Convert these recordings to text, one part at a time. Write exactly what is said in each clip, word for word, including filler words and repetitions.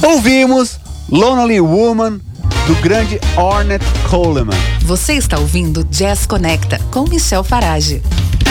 Ouvimos Lonely Woman, do grande Ornette Coleman. Você está ouvindo Jazz Conecta com Michel Farage.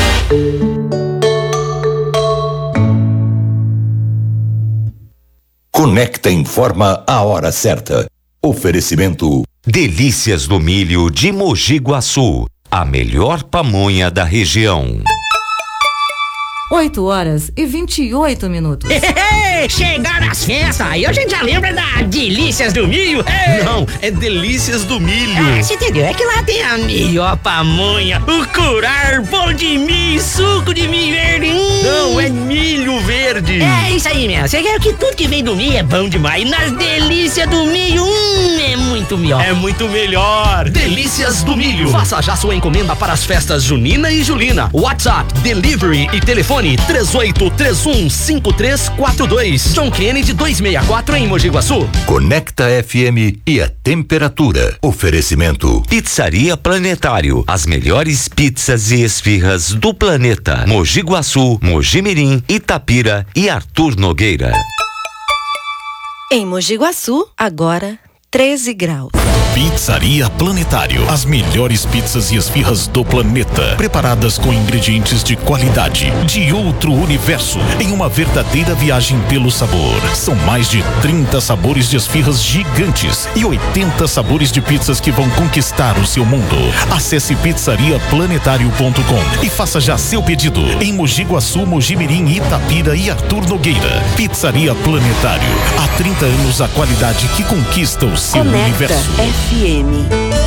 Conecta informa a hora certa. Oferecimento Delícias do Milho de Mogi Guaçu, a melhor pamonha da região. oito horas e vinte e oito minutos. Chegaram as festas, aí a gente já lembra da Delícias do Milho. Não, é Delícias do Milho. É, você entendeu? É que lá tem a melhor pamonha, o curar, pão de milho, suco de milho verde. Hum. Não, é milho verde. É isso aí mesmo. Você quer que tudo que vem do milho é bom demais. E nas Delícias do Milho, hum, é muito melhor. É muito melhor. Delícias do Milho. Faça já sua encomenda para as festas junina e julina. WhatsApp, delivery e telefone três oito três um cinco três quatro dois. John Kennedy duzentos e sessenta e quatro em Mogi Guaçu. Conecta F M e a temperatura. Oferecimento Pizzaria Planetário, as melhores pizzas e esfirras do planeta. Mogi Guaçu, Mogi Mirim, Itapira e Arthur Nogueira. Em Mogi Guaçu, agora treze graus. Pizzaria Planetário. As melhores pizzas e esfirras do planeta. Preparadas com ingredientes de qualidade, de outro universo, em uma verdadeira viagem pelo sabor. São mais de trinta sabores de esfirras gigantes e oitenta sabores de pizzas que vão conquistar o seu mundo. Acesse pizzaria planetário ponto com e faça já seu pedido. Em Mogi Guaçu, Mogi Mirim, Itapira e Arthur Nogueira. Pizzaria Planetário. Há trinta anos a qualidade que conquista o seu Conecta universo. F M.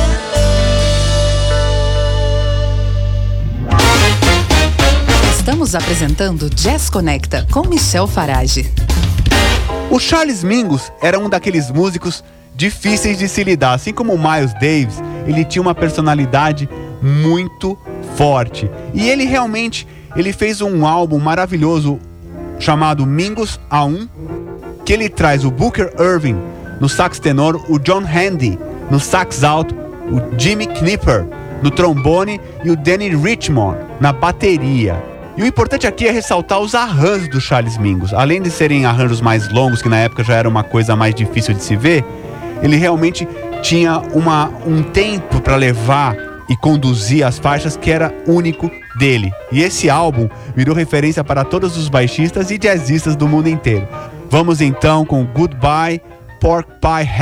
Estamos apresentando Jazz Conecta com Michel Farage. O Charles Mingus era um daqueles músicos difíceis de se lidar. Assim como o Miles Davis, ele tinha uma personalidade muito forte. E ele realmente ele fez um álbum maravilhoso chamado Mingus A um, que ele traz o Booker Irving no sax tenor, o John Handy no sax alto, o Jimmy Knipper no trombone e o Danny Richmond na bateria. E o importante aqui é ressaltar os arranjos do Charles Mingus. Além de serem arranjos mais longos, que na época já era uma coisa mais difícil de se ver, ele realmente tinha uma, um tempo para levar e conduzir as faixas que era único dele. E esse álbum virou referência para todos os baixistas e jazzistas do mundo inteiro. Vamos então com Goodbye Pork Pie Hat.